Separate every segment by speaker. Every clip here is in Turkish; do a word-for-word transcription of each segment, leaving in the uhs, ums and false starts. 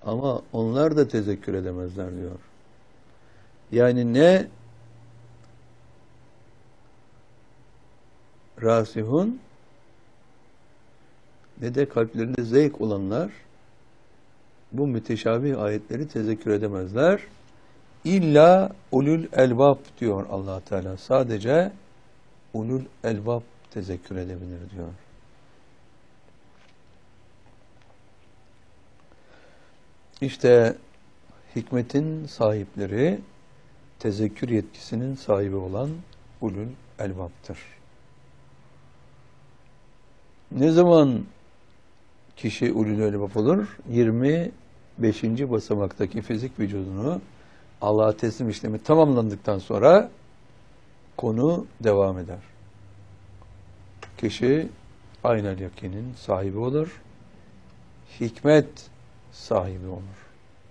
Speaker 1: Ama onlar da tezekkür edemezler diyor. Yani ne rasihun ne de kalplerinde zevk olanlar bu müteşabih ayetleri tezekkür edemezler. İlla ulul elbab diyor Allah Teala. Sadece ulul elbab tezekkür edebilir diyor. İşte hikmetin sahipleri tezekkür yetkisinin sahibi olan ulul elbaptır. Ne zaman kişi ulul elbap olur? yirmi beşinci basamaktaki fizik vücudunu Allah'a teslim işlemi tamamlandıktan sonra konu devam eder. Kişi aynel yakinin sahibi olur. Hikmet sahibi olur.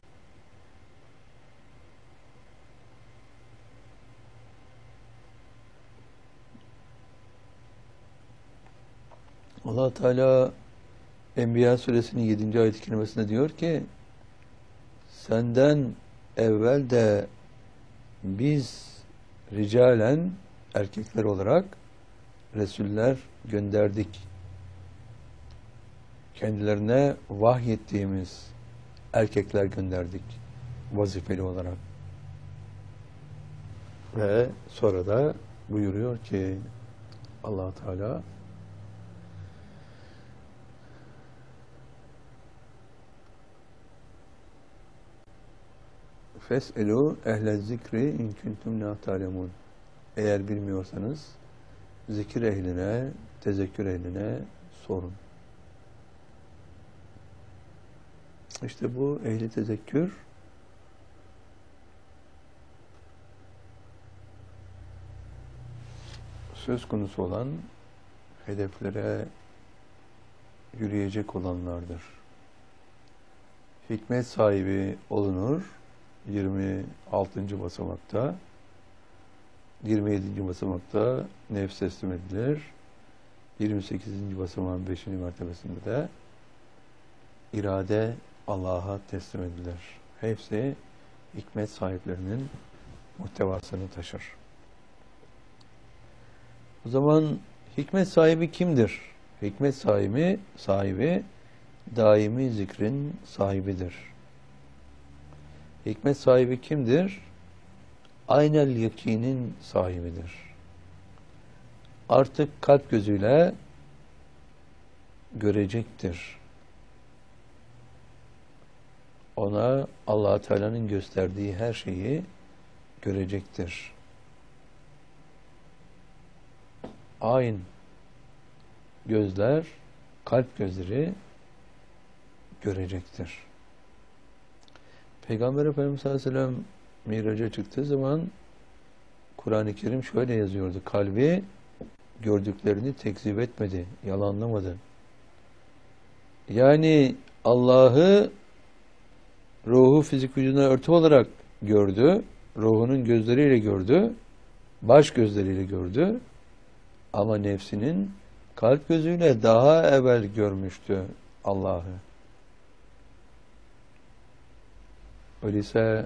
Speaker 1: Allah Teala Enbiya suresinin yedinci ayet-i kerimesinde diyor ki senden evvel de biz ricalen erkekler olarak Resuller gönderdik. Kendilerine vahyettiğimiz erkekler gönderdik vazifeli olarak. Ve sonra da buyuruyor ki Allah Teala Fes'elû ehle zikri in kuntum la ta'lemun. Eğer bilmiyorsanız zikir ehline, tezekkür ehline sorun. İşte bu ehli tezekkür söz konusu olan hedeflere yürüyecek olanlardır. Hikmet sahibi olunur yirmi altıncı basamakta, yirmi yedinci basamakta nefs teslim edilir. yirmi sekizinci basamağın beşinci mertebesinde de irade Allah'a teslim edilir. Hepsi hikmet sahiplerinin muhtevasını taşır. O zaman hikmet sahibi kimdir? Hikmet sahibi, sahibi daimi zikrin sahibidir. Hikmet sahibi kimdir? Aynel yakinin sahibidir. Artık kalp gözüyle görecektir. Ona Allah Teala'nın gösterdiği her şeyi görecektir. Ayn gözler, kalp gözleri görecektir. Peygamber Efendimiz sallallahu aleyhi ve sellem Miraca çıktığı zaman Kur'an-ı Kerim şöyle yazıyordu. Kalbi gördüklerini tekzip etmedi, yalanlamadı. Yani Allah'ı ruhu fizik vücuduna örtü olarak gördü. Ruhunun gözleriyle gördü. Baş gözleriyle gördü. Ama nefsinin kalp gözüyle daha evvel görmüştü Allah'ı. Öyleyse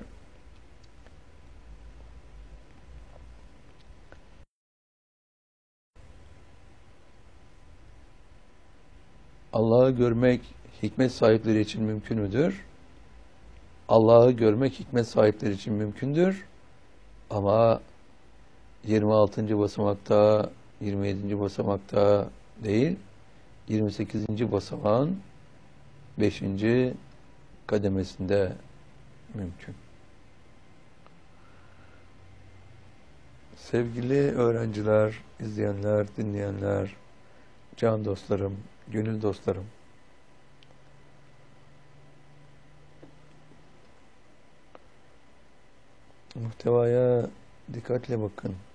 Speaker 1: Allah'ı görmek hikmet sahipleri için mümkün müdür? Allah'ı görmek hikmet sahipleri için mümkündür. Ama yirmi altıncı basamakta, yirmi yedinci basamakta değil, yirmi sekizinci basamağın beşinci kademesinde mümkün. Sevgili öğrenciler, izleyenler, dinleyenler, can dostlarım, gönül dostlarım, muhtevaya dikkatle bakın.